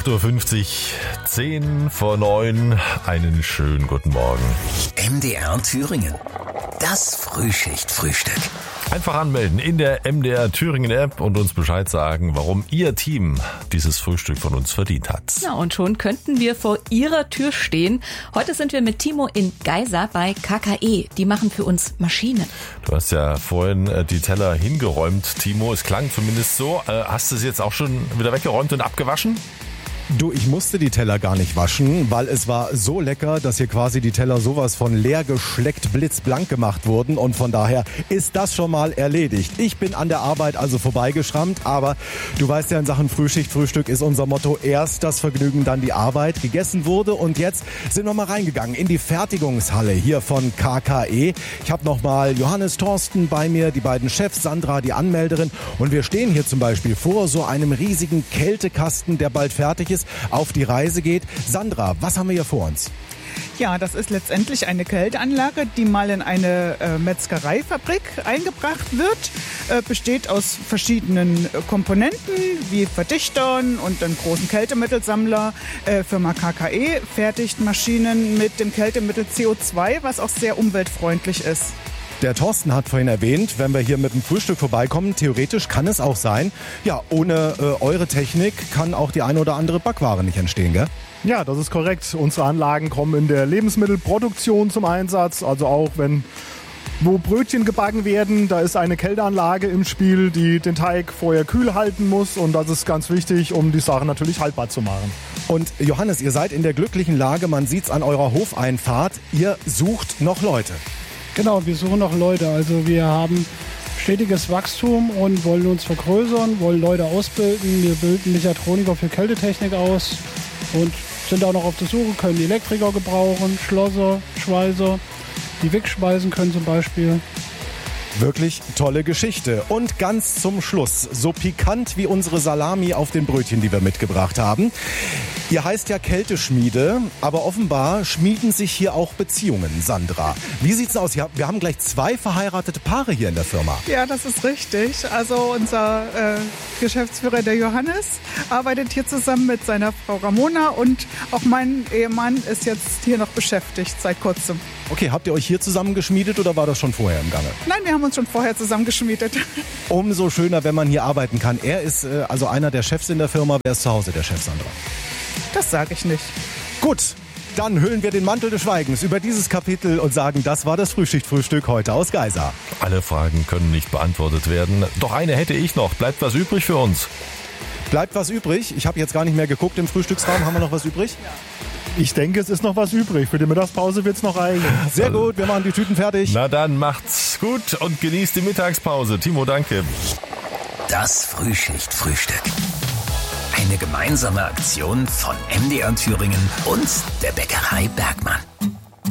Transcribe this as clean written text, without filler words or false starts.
8.50 Uhr, 10 vor 9. Einen schönen guten Morgen. MDR Thüringen. Das Frühschicht-Frühstück. Einfach anmelden in der MDR Thüringen App und uns Bescheid sagen, warum Ihr Team dieses Frühstück von uns verdient hat. Ja, und schon könnten wir vor Ihrer Tür stehen. Heute sind wir mit Timo in Geisa bei KKE. Die machen für uns Maschinen. Du hast ja vorhin die Teller hingeräumt, Timo. Es klang zumindest so. Hast du es jetzt auch schon wieder weggeräumt und abgewaschen? Du, ich musste die Teller gar nicht waschen, weil es war so lecker, dass hier quasi die Teller sowas von leer geschleckt blitzblank gemacht wurden und von daher ist das schon mal erledigt. Ich bin an der Arbeit also vorbeigeschrammt, aber du weißt ja, in Sachen Frühschicht-Frühstück ist unser Motto erst das Vergnügen, dann die Arbeit. Gegessen wurde und jetzt sind wir mal reingegangen in die Fertigungshalle hier von KKE. Ich habe nochmal Johannes, Thorsten bei mir, die beiden Chefs, Sandra, die Anmelderin und wir stehen hier zum Beispiel vor so einem riesigen Kältekasten, der bald fertig ist, auf die Reise geht. Sandra, was haben wir hier vor uns? Ja, das ist letztendlich eine Kälteanlage, die mal in eine Metzgereifabrik eingebracht wird. Besteht aus verschiedenen Komponenten wie Verdichtern und einem großen Kältemittelsammler. Firma KKE fertigt Maschinen mit dem Kältemittel CO2, was auch sehr umweltfreundlich ist. Der Thorsten hat vorhin erwähnt, wenn wir hier mit dem Frühstück vorbeikommen, theoretisch kann es auch sein, ja, ohne eure Technik kann auch die eine oder andere Backware nicht entstehen, gell? Ja, das ist korrekt. Unsere Anlagen kommen in der Lebensmittelproduktion zum Einsatz. Also auch wo Brötchen gebacken werden, da ist eine Kälteanlage im Spiel, die den Teig vorher kühl halten muss. Und das ist ganz wichtig, um die Sache natürlich haltbar zu machen. Und Johannes, ihr seid in der glücklichen Lage, man sieht's an eurer Hofeinfahrt, ihr sucht noch Leute. Genau, wir suchen noch Leute. Also wir haben stetiges Wachstum und wollen uns vergrößern, wollen Leute ausbilden. Wir bilden Mechatroniker für Kältetechnik aus und sind auch noch auf der Suche, können Elektriker gebrauchen, Schlosser, Schweißer, die Wick schweißen können zum Beispiel. Wirklich tolle Geschichte. Und ganz zum Schluss, so pikant wie unsere Salami auf den Brötchen, die wir mitgebracht haben. Ihr heißt ja Kälteschmiede, aber offenbar schmieden sich hier auch Beziehungen, Sandra. Wie sieht's aus? Wir haben gleich 2 verheiratete Paare hier in der Firma. Ja, das ist richtig. Also unser Geschäftsführer, der Johannes, arbeitet hier zusammen mit seiner Frau Ramona und auch mein Ehemann ist jetzt hier noch beschäftigt seit kurzem. Okay, habt ihr euch hier zusammen geschmiedet oder war das schon vorher im Gange? Nein, wir haben uns schon vorher zusammengeschmiedet. Umso schöner, wenn man hier arbeiten kann. Er ist also einer der Chefs in der Firma. Wer ist zu Hause der Chef, Sandra? Das sage ich nicht. Gut, dann hüllen wir den Mantel des Schweigens über dieses Kapitel und sagen, das war das Frühschicht-Frühstück heute aus Geisa. Alle Fragen können nicht beantwortet werden. Doch eine hätte ich noch. Bleibt was übrig für uns? Bleibt was übrig? Ich habe jetzt gar nicht mehr geguckt im Frühstücksraum. Haben wir noch was übrig? Ja. Ich denke, es ist noch was übrig. Für die Mittagspause wird es noch reichen. Sehr gut, wir machen die Tüten fertig. Na dann macht's gut und genießt die Mittagspause. Timo, danke. Das Frühschicht-Frühstück. Eine gemeinsame Aktion von MDR Thüringen und der Bäckerei Bergmann.